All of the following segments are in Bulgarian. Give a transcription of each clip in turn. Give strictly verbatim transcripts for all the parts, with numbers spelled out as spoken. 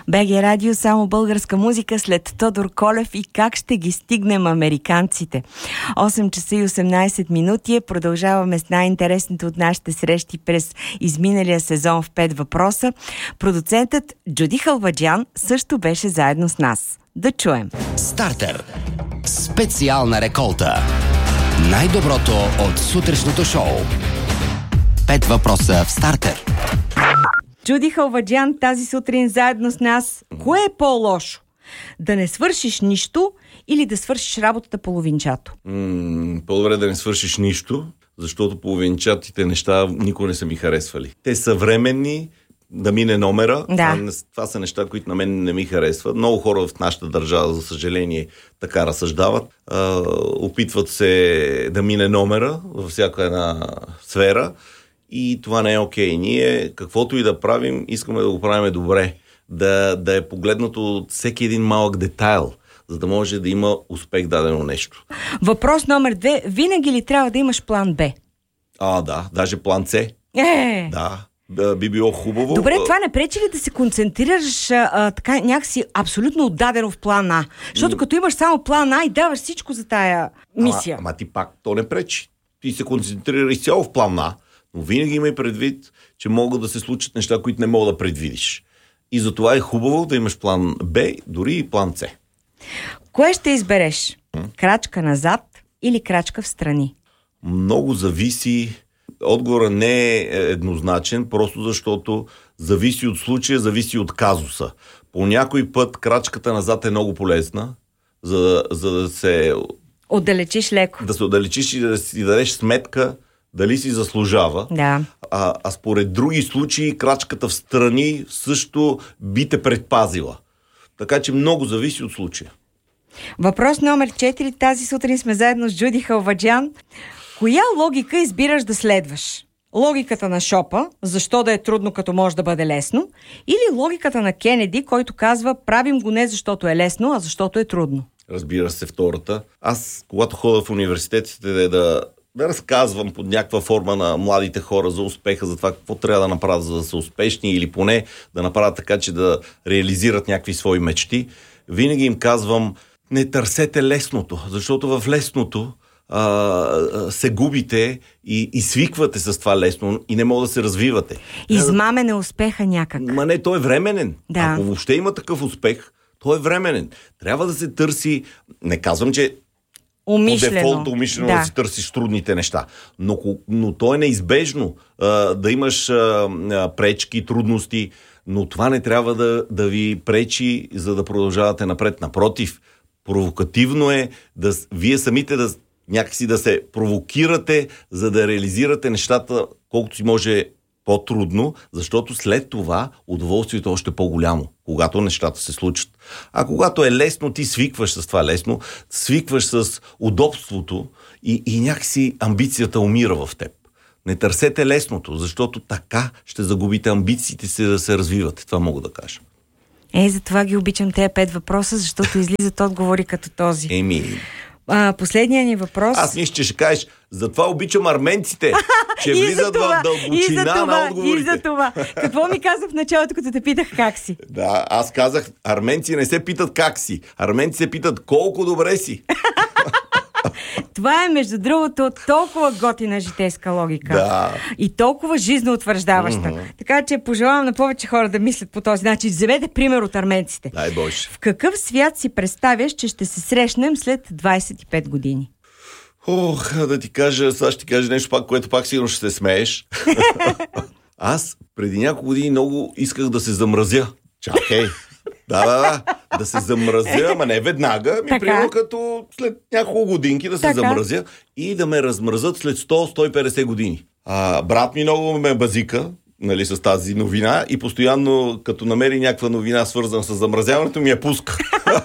БГ Радио, само българска музика след Тодор Колев и как ще ги стигнем американците. осем часа и осемнайсет минути. Продължаваме с най-интересните от нашите срещи през изминалия сезон в пет въпроса. Продуцентът Джуди Халваджиан също беше заедно с нас. Да чуем. Стартер. Специална реколта. Най-доброто от сутрешното шоу. Пет въпроса в Стартер. Джуди Халваджиан тази сутрин заедно с нас. Кое е по-лошо? Да не свършиш нищо или да свършиш работата половинчато? М- по-добре да не свършиш нищо, защото половинчатите неща никога не са ми харесвали. Те са временни, да мине номера. Да. Това са неща, които на мен не ми харесват. Много хора в нашата държава, за съжаление, така разсъждават. А, опитват се да мине номера във всяка една сфера и това не е окей. Ние, каквото и да правим, искаме да го правим добре. Да, да е погледнато от всеки един малък детайл, за да може да има успех дадено нещо. Въпрос номер две. Винаги ли трябва да имаш план Б? А, да. Даже план С. Е! Да. Да, би било хубаво. Добре, това не пречи ли да се концентрираш а, така някакси абсолютно отдадено в план А? Защото като имаш само план А и даваш всичко за тая мисия. Ама, ама ти пак то не пречи. Ти се концентрира изцяло в план А, но винаги имай предвид, че могат да се случат неща, които не мога да предвидиш. И затова е хубаво да имаш план Б, дори и план С. Кое ще избереш? Крачка назад или крачка в страни? Много зависи. Отговорът не е еднозначен, просто защото зависи от случая, зависи от казуса. По някой път крачката назад е много полезна, за, за да се... Отдалечиш леко. Да се отдалечиш и да си дадеш сметка дали си заслужава. Да. А, а според други случаи крачката в страни също би те предпазила. Така че много зависи от случая. Въпрос номер четири. Тази сутрин сме заедно с Джуди Халваджиан. Коя логика избираш да следваш? Логиката на Шопа, защо да е трудно, като може да бъде лесно? Или логиката на Кенеди, който казва, правим го не защото е лесно, а защото е трудно? Разбира се, втората. Аз, когато ходя в университетите да, да, да разказвам под някаква форма на младите хора за успеха, за това какво трябва да направят, за да са успешни или поне да направят така, че да реализират някакви свои мечти, винаги им казвам, не търсете лесното, защото в лесното Uh, се губите и, и свиквате с това лесно и не мога да се развивате. Измамен е успеха някак. Ма не, той е временен. Да. Ако въобще има такъв успех, той е временен. Трябва да се търси, не казвам, че умишлено. по дефолт умишлено да. да си търсиш трудните неща, но, но то е неизбежно uh, да имаш uh, пречки, трудности, но това не трябва да, да ви пречи, за да продължавате напред. Напротив, провокативно е да вие самите да някакси да се провокирате, за да реализирате нещата колкото си може по-трудно, защото след това удоволствието е още по-голямо, когато нещата се случат. А когато е лесно, ти свикваш с това лесно, свикваш с удобството и, и някакси амбицията умира в теб. Не търсете лесното, защото така ще загубите амбициите си да се развивате. Това мога да кажа. Е, затова ги обичам тези пет въпроса, защото излизат отговори като този. Еми... А, последният ни въпрос... Аз мисля, че ще кажеш, затова обичам арменците, че влизат в дълбочина това, на отговорите. И за това. Какво ми каза в началото, като те питах как си? Да, аз казах, арменци не се питат как си, арменци се питат колко добре си. Това е, между другото, толкова готина житейска логика. Да. И толкова жизнеутвърждаваща. Mm-hmm. Така че пожелавам на повече хора да мислят по този начин. Вземете пример от арменците. Дай Боже. В какъв свят си представяш, че ще се срещнем след двайсет и пет години? Ох, да ти кажа, сега ще ти кажа нещо пак, което пак сигурно ще се смееш. Аз преди няколко години много исках да се замразя. Чакай. Да, да, да. Да се замразя, ама не веднага, ми примерно като след няколко годинки да се така замразя и да ме размразят след сто до сто и петдесет години. А, брат ми много ме базика, нали, с тази новина и постоянно, като намери някаква новина, свързана с замразяването, ми я пуска.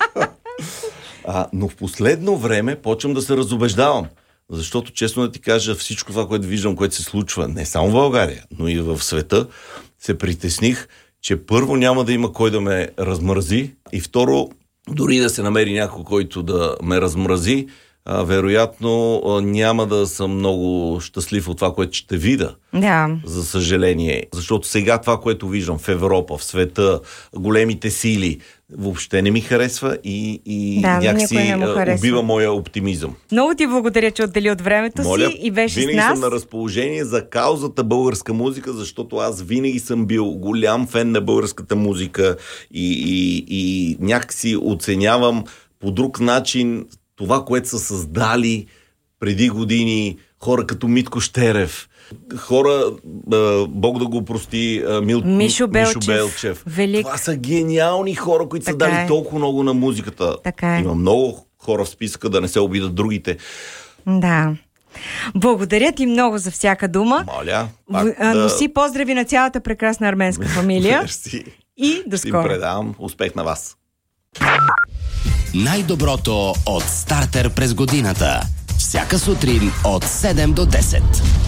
а, но в последно време почвам да се разубеждавам. Защото, честно да ти кажа, всичко това, което виждам, което се случва, не само в България, но и в света, се притесних, че първо няма да има кой да ме размрази и второ, дори да се намери някой, който да ме размрази, а, вероятно а, няма да съм много щастлив от това, което ще видя. Да. За съжаление. Защото сега това, което виждам в Европа, в света, големите сили, въобще не ми харесва и, и да, някакси убива моя оптимизъм. Много ти благодаря, че отдели от времето Моля, си и беше с нас. Винаги съм на разположение за каузата българска музика, защото аз винаги съм бил голям фен на българската музика и, и, и някакси оценявам по друг начин това, което са създали преди години хора като Митко Щерев, хора, Бог да го прости, Мил... Мишо Белчев. Мишо Белчев. Велик. Това са гениални хора, които така са дали е. толкова много на музиката. Така е. Има много хора в списъка, да не се обидат другите. Да. Благодаря ти много за всяка дума. Моля. В... Да... Носи поздрави на цялата прекрасна арменска фамилия. И до скоро. Им предавам успех на вас. Най-доброто от Стартер през годината. Всяка сутрин от седем до десет.